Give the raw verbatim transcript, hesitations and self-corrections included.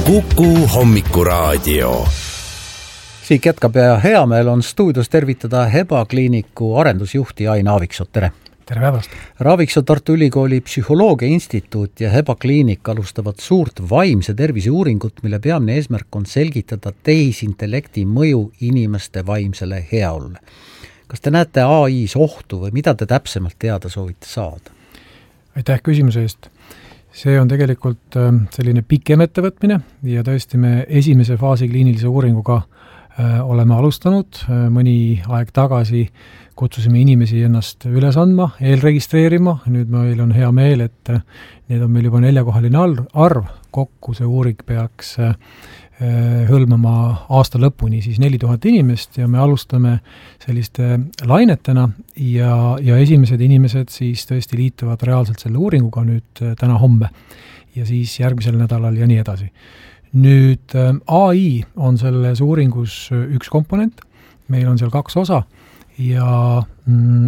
Kuku hommikuraadio. Siik jätkab ja hea meel on stuudios tervitada Heba kliiniku arendusjuhti Ain Aaviksot. Tere! Tere päevast! Aaviksoo Tartu Ülikooli Psühholoogia instituut ja Heba kliinik alustavad suurt vaimse tervise uuringut, mille peamine eesmärk on selgitada tehisintellekti mõju inimeste vaimsele heaolule. Kas te näete A I-s ohtu või mida te täpsemalt teada soovite saada? Aitäh küsimuse eest. See on tegelikult selline pikem ettevõtmine ja tõesti me esimese faasi kliinilise uuringuga oleme alustanud. Mõni aeg tagasi kutsusime inimesi ennast üles andma, eelregistreerima. Nüüd meil on hea meel, et need on meil juba neljakohaline arv. Kokku see uuring peaks hõlmama aasta lõpuni siis neli tuhat inimest ja me alustame selliste lainetena ja, ja esimesed inimesed siis tõesti liituvad reaalselt selle uuringuga nüüd täna homme ja siis järgmisel nädalal ja nii edasi. Nüüd A I on selles uuringus üks komponent, meil on seal kaks osa ja